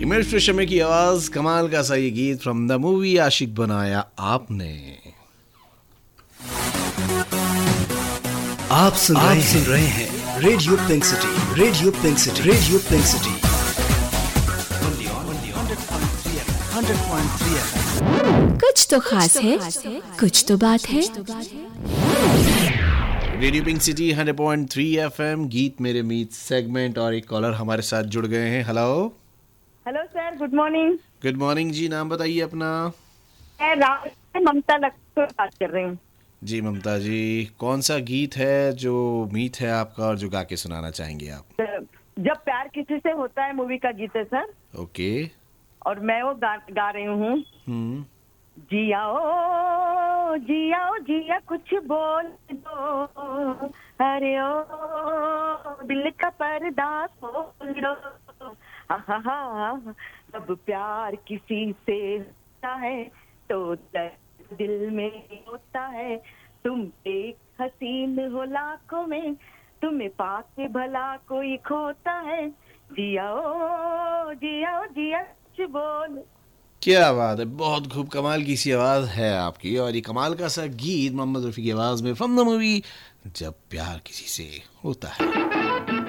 हिमेश रेशमिया की आवाज, कमाल का सा ये गीत फ्रॉम द मूवी आशिक बनाया आपने। आप सुन रहे हैं radio pink city, radio pink city, radio pink city 100.3 FM। कुछ तो खास है, कुछ तो बात है। रेडियो पिंक सिटी 100.3 FM, गीत मेरे मीत सेगमेंट, और एक कॉलर हमारे साथ जुड़ गए हैं। Hello hello sir, good morning. Good morning जी, नाम बताइए अपना। मैं राम से ममता लक्ष्मण बात कर रही हूँ। जी ममता जी, कौन सा गीत है जो मीत है आपका और जो गा के सुनाना चाहेंगे आप? जब प्यार किसी से होता है मूवी का गीत है सर। ओके। और मैं वो गा रही हूँ। जियाओ जियाओ जिया कुछ बोल दो, अरे ओ दिल का पर्दा खोल दो। जब प्यार किसी से होता है तो दर्द दिल में होता है। तुम एक हसीन हो लाखों में, तुम्हें पाके भला कोई खोता है। जियाओ जियाओ जिया कुछ बोल। क्या बात है, बहुत खूब कमाल की सी आवाज है आपकी, और ये कमाल का सा गीत मोहम्मद रफी की आवाज में फ्रॉम द मूवी जब प्यार किसी से होता है।